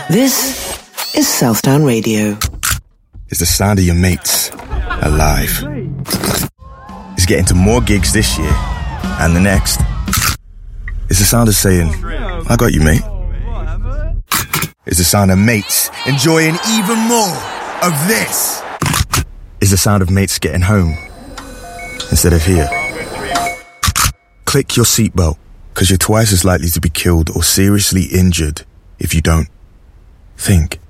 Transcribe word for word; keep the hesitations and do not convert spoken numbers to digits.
This is Southdown Radio. It's the sound of your mates alive. It's getting to more gigs this year and the next. It's the sound of saying, I got you, mate. It's the sound of mates enjoying even more of this. It's the sound of mates getting home instead of here. Click your seatbelt, because you're twice as likely to be killed or seriously injured if you don't. Think.